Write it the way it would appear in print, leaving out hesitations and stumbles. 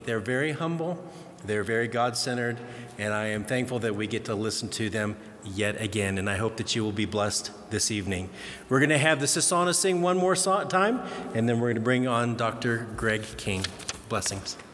They're very humble, they're very God-centered, and I am thankful that we get to listen to them yet again, and I hope that you will be blessed this evening. We're going to have the Sasana sing one more time, and then we're going to bring on Dr. Greg King. Blessings.